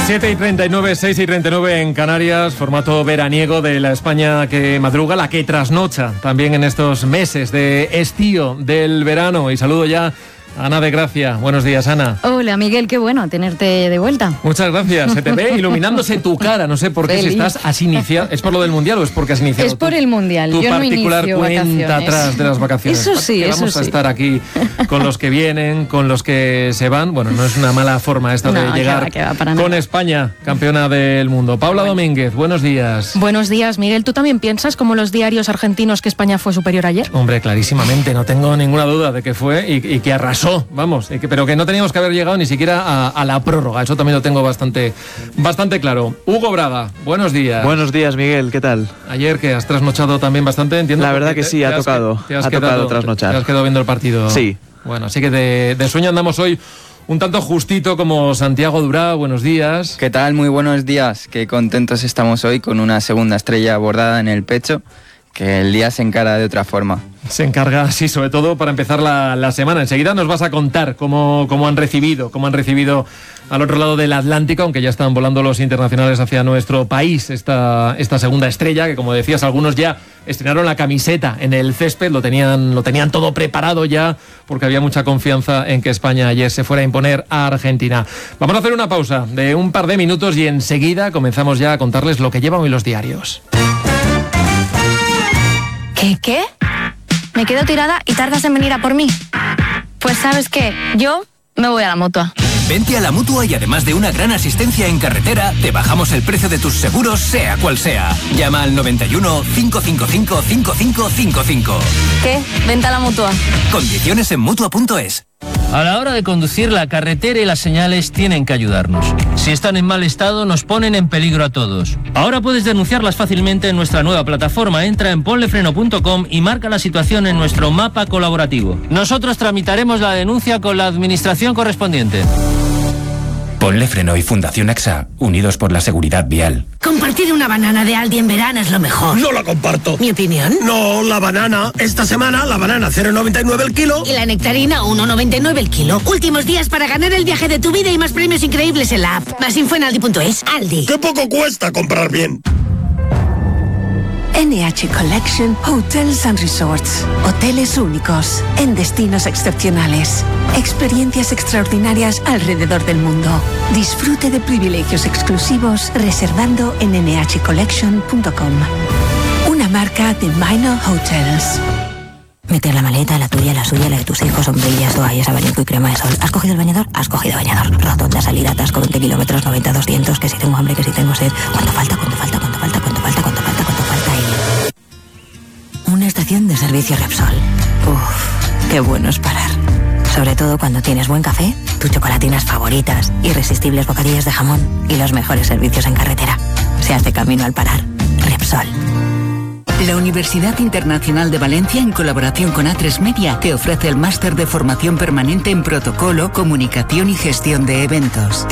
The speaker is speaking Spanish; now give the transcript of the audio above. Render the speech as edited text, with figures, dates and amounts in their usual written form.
7:39, 6:39 en Canarias, formato veraniego de la España que madruga, la que trasnocha también en estos meses de estío del verano. Y saludo ya a Ana de Gracia. Buenos días, Ana. Hola, Miguel, qué bueno tenerte de vuelta. Muchas gracias. Se te ve iluminándose tu cara. No sé por qué, si estás así iniciado. ¿Es por lo del Mundial o es porque has iniciado? Es por el Mundial. Tu yo particular no cuenta vacaciones. atrás de las vacaciones. Eso sí, que eso vamos sí. a estar aquí con los que vienen, con los que se van. Bueno, no es una mala forma esta de llegar que va, para con nada. España, campeona del mundo. Paula Domínguez, buenos días. Buenos días, Miguel. ¿Tú también piensas, como los diarios argentinos, que España fue superior ayer? Hombre, clarísimamente, no tengo ninguna duda de que fue y que arrasó, vamos, pero que no teníamos que haber llegado ni siquiera a la prórroga, eso también lo tengo bastante claro. Hugo Braga, buenos días. Buenos días, Miguel, ¿qué tal? Ayer que has trasnochado también bastante, entiendo. La verdad que sí, ha tocado trasnochar. Te has quedado viendo el partido. Sí. Bueno, así que de sueño andamos hoy un tanto justito como Santiago Durá, buenos días. ¿Qué tal? Muy buenos días. Qué contentos estamos hoy con una segunda estrella bordada en el pecho, que el día se encara de otra forma. Se encarga, sí, sobre todo para empezar la semana. Enseguida nos vas a contar cómo han recibido al otro lado del Atlántico, aunque ya están volando los internacionales hacia nuestro país, esta segunda estrella, que como decías, algunos ya estrenaron la camiseta en el césped, lo tenían todo preparado ya, porque había mucha confianza en que España ayer se fuera a imponer a Argentina. Vamos a hacer una pausa de un par de minutos y enseguida comenzamos ya a contarles lo que llevan hoy los diarios. ¿Qué? Me quedo tirada y tardas en venir a por mí. Pues ¿sabes qué? Yo me voy a la Mutua. Vente a la Mutua y además de una gran asistencia en carretera, te bajamos el precio de tus seguros, sea cual sea. Llama al 91 555 5555. ¿Qué? Vente a la Mutua. Condiciones en Mutua.es. A la hora de conducir, la carretera y las señales tienen que ayudarnos. Si están en mal estado, nos ponen en peligro a todos. Ahora puedes denunciarlas fácilmente en nuestra nueva plataforma. Entra en ponlefreno.com y marca la situación en nuestro mapa colaborativo. Nosotros tramitaremos la denuncia con la administración correspondiente. Ponle Freno y Fundación AXA, unidos por la seguridad vial. Compartir una banana de Aldi en verano es lo mejor. No la comparto. ¿Mi opinión? No, la banana. Esta semana la banana 0,99 el kilo. Y la nectarina 1,99 el kilo. Últimos días para ganar el viaje de tu vida y más premios increíbles en la app. Más info en aldi.es. Aldi. ¡Qué poco cuesta comprar bien! NH Collection Hotels and Resorts. Hoteles únicos, en destinos excepcionales. Experiencias extraordinarias alrededor del mundo. Disfrute de privilegios exclusivos reservando en nhcollection.com. Una marca de Minor Hotels. Meter la maleta, la tuya, la suya, la de tus hijos, sombrillas, toallas, abanico y crema de sol. ¿Has cogido el bañador? Has cogido bañador. Rotonda, salida, atasco, 20 kilómetros, 90, 200, que si tengo hambre, que si tengo sed. ¿Cuánto falta? Una estación de servicio Repsol. Uf, qué bueno es parar. Sobre todo cuando tienes buen café, tus chocolatinas favoritas, irresistibles bocadillas de jamón y los mejores servicios en carretera. Se hace camino al parar. Repsol. La Universidad Internacional de Valencia, en colaboración con A3 Media, te ofrece el máster de formación permanente en protocolo, comunicación y gestión de eventos.